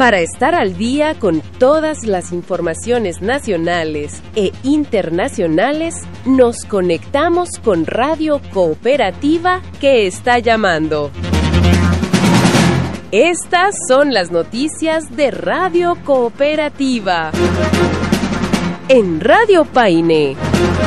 Para estar al día con todas las informaciones nacionales e internacionales, nos conectamos con Radio Cooperativa que está llamando. Estas son las noticias de Radio Cooperativa. En Radio Paine.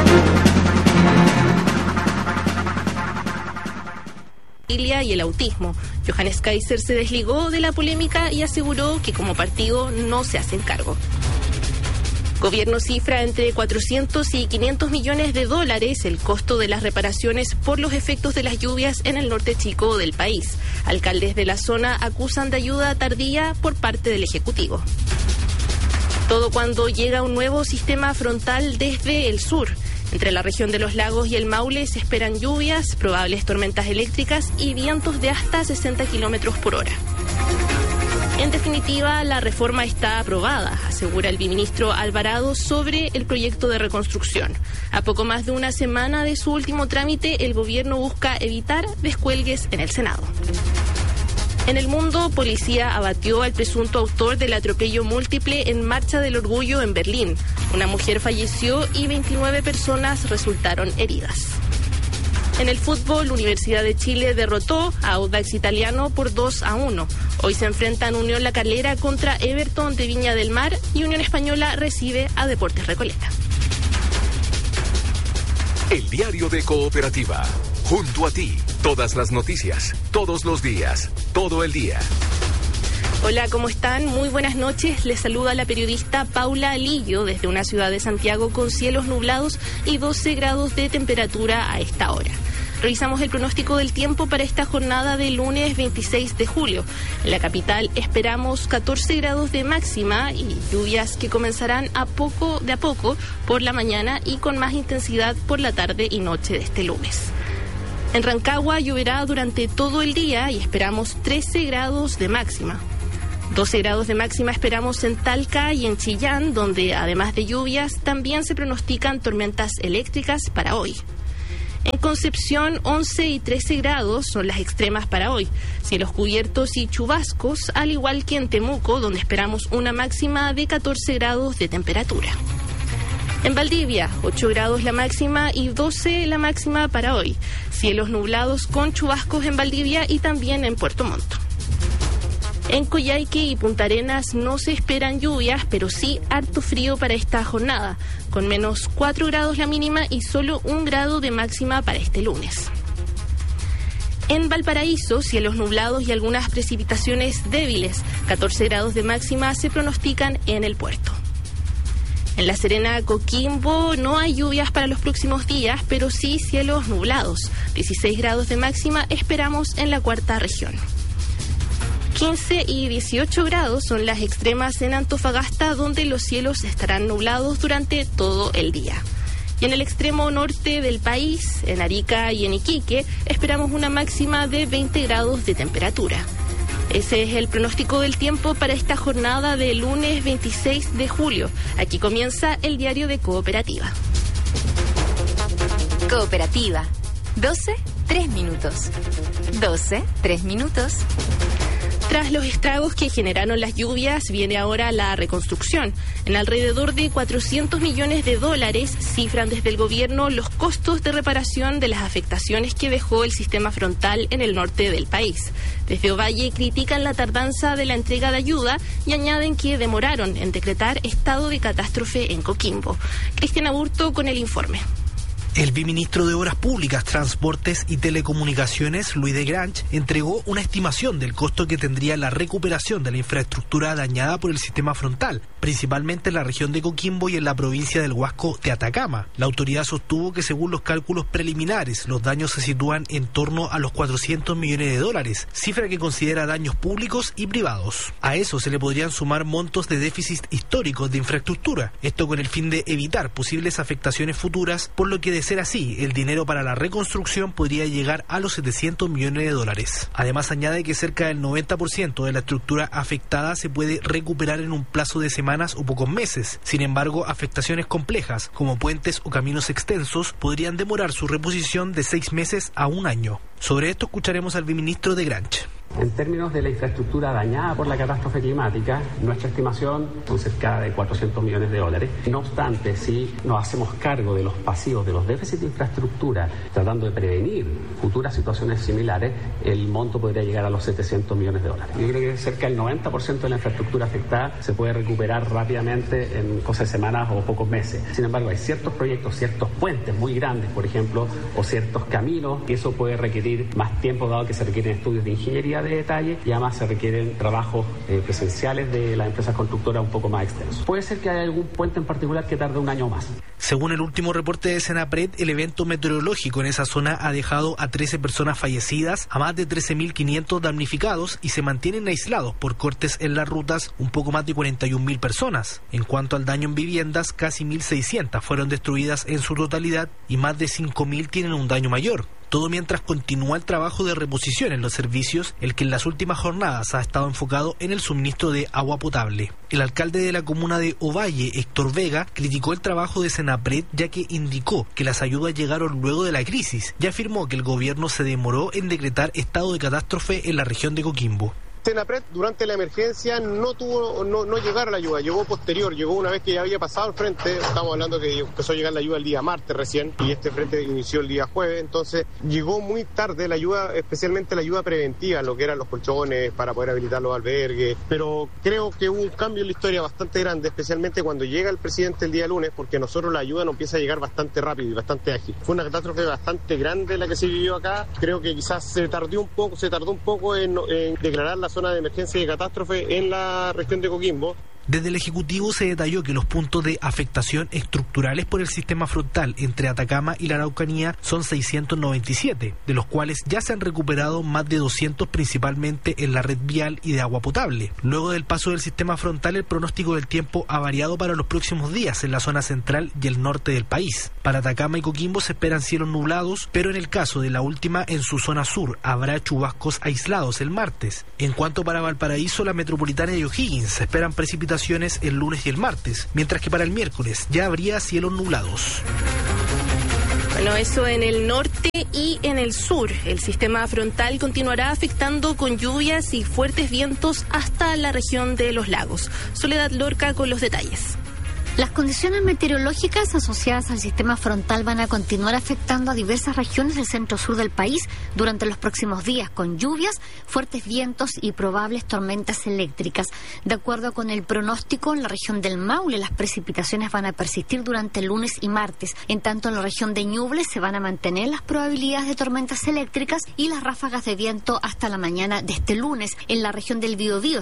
Y el autismo. Johannes Kaiser se desligó de la polémica y aseguró que como partido no se hacen cargo. Gobierno cifra entre 400 y 500 millones de dólares el costo de las reparaciones por los efectos de las lluvias en el norte chico del país. Alcaldes de la zona acusan de ayuda tardía por parte del Ejecutivo. Todo cuando llega un nuevo sistema frontal desde el sur. Entre la región de los lagos y el Maule se esperan lluvias, probables tormentas eléctricas y vientos de hasta 60 kilómetros por hora. En definitiva, la reforma está aprobada, asegura el viceministro Alvarado sobre el proyecto de reconstrucción. A poco más de una semana de su último trámite, el gobierno busca evitar descuelgues en el Senado. En el mundo, policía abatió al presunto autor del atropello múltiple en Marcha del Orgullo en Berlín. Una mujer falleció y 29 personas resultaron heridas. En el fútbol, Universidad de Chile derrotó a Audax Italiano por 2-1. Hoy se enfrentan Unión La Calera contra Everton de Viña del Mar y Unión Española recibe a Deportes Recoleta. El diario de Cooperativa. Junto a ti, todas las noticias, todos los días, todo el día. Hola, ¿cómo están? Muy buenas noches. Les saluda la periodista Paula Alillo desde una ciudad de Santiago con cielos nublados y 12 grados de temperatura a esta hora. Revisamos el pronóstico del tiempo para esta jornada de lunes 26 de julio. En la capital esperamos 14 grados de máxima y lluvias que comenzarán de a poco por la mañana y con más intensidad por la tarde y noche de este lunes. En Rancagua lloverá durante todo el día y esperamos 13 grados de máxima. 12 grados de máxima esperamos en Talca y en Chillán, donde además de lluvias también se pronostican tormentas eléctricas para hoy. En Concepción, 11 y 13 grados son las extremas para hoy. Cielos cubiertos y chubascos, al igual que en Temuco, donde esperamos una máxima de 14 grados de temperatura. En Valdivia, 8 grados la máxima y 12 la máxima para hoy. Cielos nublados con chubascos en Valdivia y también en Puerto Montt. En Coyhaique y Punta Arenas no se esperan lluvias, pero sí harto frío para esta jornada, con menos 4 grados la mínima y solo 1 grado de máxima para este lunes. En Valparaíso, cielos nublados y algunas precipitaciones débiles, 14 grados de máxima se pronostican en el puerto. En La Serena, Coquimbo, no hay lluvias para los próximos días, pero sí cielos nublados. 16 grados de máxima esperamos en la cuarta región. 15 y 18 grados son las extremas en Antofagasta, donde los cielos estarán nublados durante todo el día. Y en el extremo norte del país, en Arica y en Iquique, esperamos una máxima de 20 grados de temperatura. Ese es el pronóstico del tiempo para esta jornada de lunes 26 de julio. Aquí comienza el diario de Cooperativa. Cooperativa. 12, 3 minutos. 12, 3 minutos. Tras los estragos que generaron las lluvias, viene ahora la reconstrucción. En alrededor de 400 millones de dólares cifran desde el gobierno los costos de reparación de las afectaciones que dejó el sistema frontal en el norte del país. Desde Ovalle critican la tardanza de la entrega de ayuda y añaden que demoraron en decretar estado de catástrofe en Coquimbo. Cristian Aburto con el informe. El viceministro de Obras Públicas, Transportes y Telecomunicaciones, Luis de Grange, entregó una estimación del costo que tendría la recuperación de la infraestructura dañada por el sistema frontal, principalmente en la región de Coquimbo y en la provincia del Huasco de Atacama. La autoridad sostuvo que según los cálculos preliminares, los daños se sitúan en torno a los 400 millones de dólares, cifra que considera daños públicos y privados. A eso se le podrían sumar montos de déficit históricos de infraestructura, esto con el fin de evitar posibles afectaciones futuras, por lo que de ser así, el dinero para la reconstrucción podría llegar a los 700 millones de dólares. Además, añade que cerca del 90% de la estructura afectada se puede recuperar en un plazo de semanas o pocos meses. Sin embargo, afectaciones complejas, como puentes o caminos extensos, podrían demorar su reposición de 6 meses a 1 año. Sobre esto escucharemos al viceministro de Grange. En términos de la infraestructura dañada por la catástrofe climática, nuestra estimación son cerca de $400 millones. No obstante, si nos hacemos cargo de los pasivos, de los déficits de infraestructura, tratando de prevenir futuras situaciones similares, el monto podría llegar a los $700 millones. Yo creo que cerca del 90% de la infraestructura afectada se puede recuperar rápidamente en cosas de semanas o pocos meses. Sin embargo, hay ciertos proyectos, ciertos puentes muy grandes, por ejemplo, o ciertos caminos, y eso puede requerir más tiempo, dado que se requieren estudios de ingeniería de detalle y además se requieren trabajos presenciales de las empresas constructoras un poco más extensos. Puede ser que haya algún puente en particular que tarde un año más. Según el último reporte de Senapred, el evento meteorológico en esa zona ha dejado a 13 personas fallecidas, a más de 13.500 damnificados y se mantienen aislados por cortes en las rutas un poco más de 41.000 personas. En cuanto al daño en viviendas, casi 1.600 fueron destruidas en su totalidad y más de 5.000 tienen un daño mayor. Todo mientras continúa el trabajo de reposición en los servicios, el que en las últimas jornadas ha estado enfocado en el suministro de agua potable. El alcalde de la comuna de Ovalle, Héctor Vega, criticó el trabajo de Senapred, ya que indicó que las ayudas llegaron luego de la crisis y afirmó que el gobierno se demoró en decretar estado de catástrofe en la región de Coquimbo. Senapred durante la emergencia no llegar la ayuda, llegó posterior, llegó una vez que ya había pasado el frente. Estamos hablando que empezó a llegar la ayuda el día martes recién y este frente inició el día jueves, entonces llegó muy tarde la ayuda, especialmente la ayuda preventiva, lo que eran los colchones para poder habilitar los albergues, pero creo que hubo un cambio en la historia bastante grande, especialmente cuando llega el presidente el día lunes, porque nosotros la ayuda nos empieza a llegar bastante rápido y bastante ágil. Fue una catástrofe bastante grande la que se vivió acá, creo que quizás se tardó un poco en declarar la zona de emergencia y de catástrofe en la región de Coquimbo. Desde el Ejecutivo se detalló que los puntos de afectación estructurales por el sistema frontal entre Atacama y la Araucanía son 697, de los cuales ya se han recuperado más de 200 principalmente en la red vial y de agua potable. Luego del paso del sistema frontal, el pronóstico del tiempo ha variado para los próximos días en la zona central y el norte del país. Para Atacama y Coquimbo se esperan cielos nublados, pero en el caso de la última, en su zona sur, habrá chubascos aislados el martes. En cuanto para Valparaíso, la Metropolitana y O'Higgins se esperan precipitaciones el lunes y el martes, mientras que para el miércoles ya habría cielos nublados. Bueno, eso en el norte y en el sur. El sistema frontal continuará afectando con lluvias y fuertes vientos hasta la región de los lagos. Soledad Lorca con los detalles. Las condiciones meteorológicas asociadas al sistema frontal van a continuar afectando a diversas regiones del centro-sur del país durante los próximos días, con lluvias, fuertes vientos y probables tormentas eléctricas. De acuerdo con el pronóstico, en la región del Maule las precipitaciones van a persistir durante el lunes y martes. En tanto, en la región de Ñuble se van a mantener las probabilidades de tormentas eléctricas y las ráfagas de viento hasta la mañana de este lunes. En la región del Biobío